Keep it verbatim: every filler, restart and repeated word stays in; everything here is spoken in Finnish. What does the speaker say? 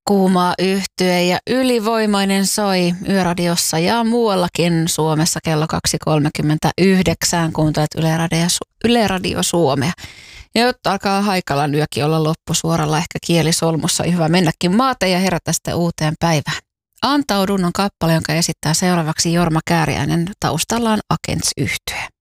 Kuuma yhtye ja Ylivoimainen soi Yöradiossa ja muuallakin Suomessa kello kaksi kolmekymmentäyhdeksän. Kuuntelet Yle Radio, Yle Radio Suomea. Ja jotta alkaa Haikalan yökin olla loppusuoralla, ehkä kieli solmussa, hyvä mennäkin maate ja herätä sitten uuteen päivään. Antaudun on kappale, jonka esittää seuraavaksi Jorma Kääriäinen. Taustallaan Agents-yhtye.